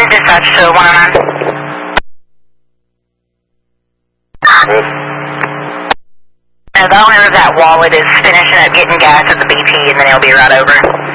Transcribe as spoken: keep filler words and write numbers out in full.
dispatch to one oh nine. No, the owner of that wallet is finishing up getting gas at the B P and then he'll be right over.